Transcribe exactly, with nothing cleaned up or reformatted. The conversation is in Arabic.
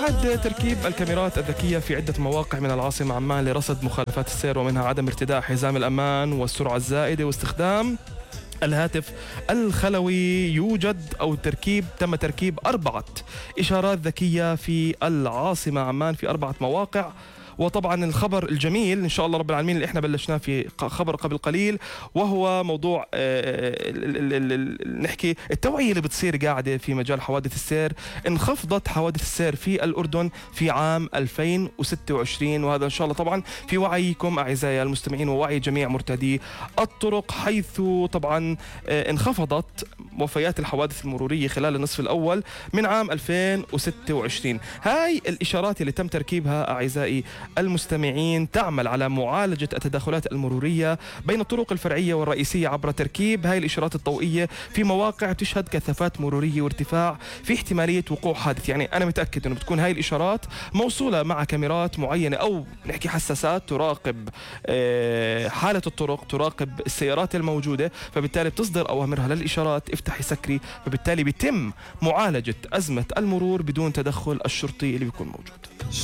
بعد تركيب الكاميرات الذكية في عدة مواقع من العاصمة عمان لرصد مخالفات السير ومنها عدم ارتداء حزام الأمان والسرعة الزائدة واستخدام الهاتف الخلوي، يوجد أو تركيب تم تركيب أربعة إشارات ذكية في العاصمة عمان في أربعة مواقع. وطبعا الخبر الجميل إن شاء الله رب العالمين اللي إحنا بلشناه في خبر قبل قليل، وهو موضوع نحكي التوعية اللي بتصير قاعدة في مجال حوادث السير. انخفضت حوادث السير في الأردن في عام ألفين وستة وعشرين، وهذا إن شاء الله طبعا في وعيكم أعزائي المستمعين ووعي جميع مرتدي الطرق، حيث طبعا انخفضت وفيات الحوادث المرورية خلال النصف الأول من عام ألفين وستة وعشرين. هاي الإشارات اللي تم تركيبها أعزائي المستمعين تعمل على معالجة التداخلات المرورية بين الطرق الفرعية والرئيسية عبر تركيب هاي الإشارات الضوئية في مواقع تشهد كثافات مرورية وارتفاع في احتمالية وقوع حادث. يعني أنا متأكد أنه بتكون هاي الإشارات موصولة مع كاميرات معينة أو نحكي حساسات تراقب حالة الطرق، تراقب السيارات الموجودة، فبالتالي بتصدر أوامرها للإشارات افتحي سكري، فبالتالي بيتم معالجة أزمة المرور بدون تدخل الشرطي اللي بيكون موجود.